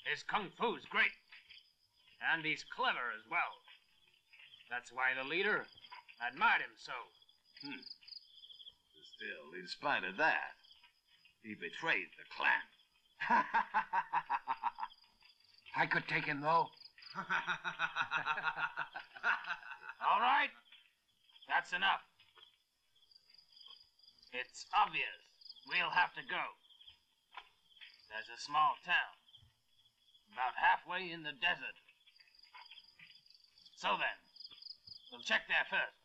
His kung fu's great. And he's clever as well. That's why the leader admired him so. Still, in spite of that, he betrayed the clan. I could take him, though. All right. That's enough. It's obvious we'll have to go. There's a small town, about halfway in the desert. So then, we'll check there first.